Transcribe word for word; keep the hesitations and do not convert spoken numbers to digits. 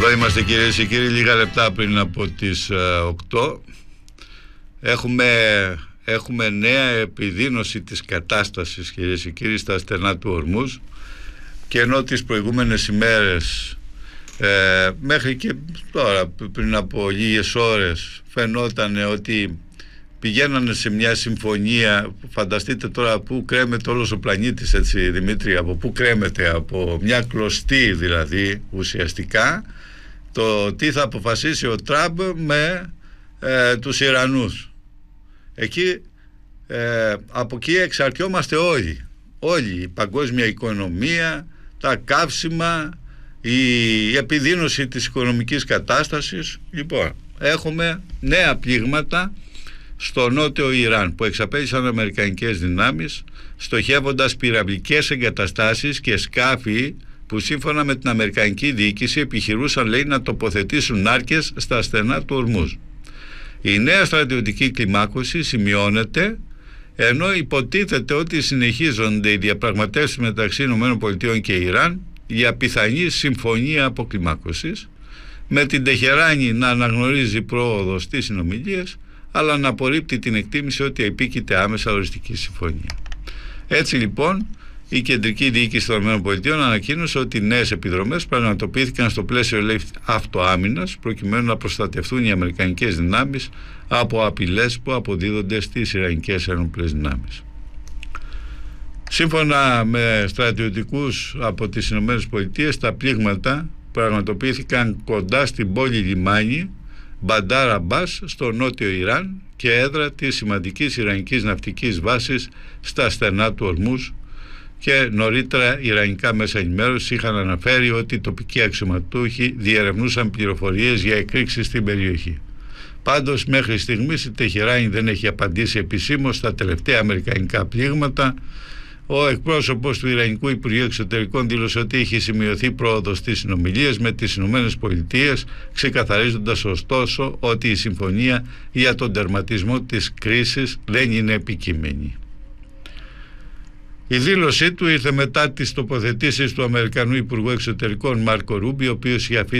Εδώ είμαστε, κυρίες και κύριοι, λίγα λεπτά πριν από τις οκτώ. Έχουμε, έχουμε νέα επιδείνωση της κατάστασης, κυρίες και κύριοι, στα στενά του Ορμούζ, και ενώ τις προηγούμενες ημέρες ε, μέχρι και τώρα πριν από λίγες ώρες φαινόταν ότι πηγαίνανε σε μια συμφωνία. Φανταστείτε τώρα πού κρέμεται όλος ο πλανήτης, έτσι Δημήτρη, από πού κρέμεται, από μια κλωστή δηλαδή ουσιαστικά, το τι θα αποφασίσει ο Τραμπ με ε, τους Ιρανούς. Εκεί ε, από εκεί εξαρτιόμαστε όλοι όλοι, η παγκόσμια οικονομία, τα καύσιμα, η επιδείνωση της οικονομικής κατάστασης. Λοιπόν, έχουμε νέα πλήγματα στο νότιο Ιράν που εξαπέλυσαν αμερικανικές δυνάμεις, στοχεύοντας πυραυλικές εγκαταστάσεις και σκάφη που σύμφωνα με την αμερικανική διοίκηση επιχειρούσαν, λέει, να τοποθετήσουν νάρκες στα στενά του Ορμούζ. Η νέα στρατιωτική κλιμάκωση σημειώνεται ενώ υποτίθεται ότι συνεχίζονται οι διαπραγματεύσεις μεταξύ ΗΠΑ και Ιράν για πιθανή συμφωνία αποκλιμάκωσης, με την Τεχεράνη να αναγνωρίζει πρόοδο στις συνομιλίες αλλά να απορρίπτει την εκτίμηση ότι επίκειται άμεσα οριστική συμφωνία. Έτσι λοιπόν, η κεντρική διοίκηση των ΗΠΑ ανακοίνωσε ότι νέες επιδρομές πραγματοποιήθηκαν στο πλαίσιο αυτοάμυνας προκειμένου να προστατευτούν οι αμερικανικές δυνάμεις από απειλές που αποδίδονται στις ιρανικές ένοπλες δυνάμεις. Σύμφωνα με στρατιωτικούς από τις ΗΠΑ, τα πλήγματα πραγματοποιήθηκαν κοντά στην πόλη λιμάνι Μπαντάρ Αμπάς στο νότιο Ιράν και έδρα της σημαντικής ιρανικής ναυτικής βάσης στα στενά του Ορμούζ, και νωρίτερα ιρανικά μέσα ενημέρωση είχαν αναφέρει ότι οι τοπικοί αξιωματούχοι διερευνούσαν πληροφορίες για εκρήξεις στην περιοχή. Πάντως μέχρι στιγμής η Τεχεράνη δεν έχει απαντήσει επισήμως στα τελευταία αμερικανικά πλήγματα. Ο εκπρόσωπος του Ιρανικού Υπουργείου Εξωτερικών δήλωσε ότι έχει σημειωθεί πρόοδος στις συνομιλίες με τις ΗΠΑ, ξεκαθαρίζοντας ωστόσο ότι η συμφωνία για τον τερματισμό της κρίσης δεν είναι επικείμενη. Η δήλωσή του ήρθε μετά τις τοποθετήσεις του Αμερικανού Υπουργού Εξωτερικών Μάρκο Ρούμπιο, ο οποίος είχε αφήσει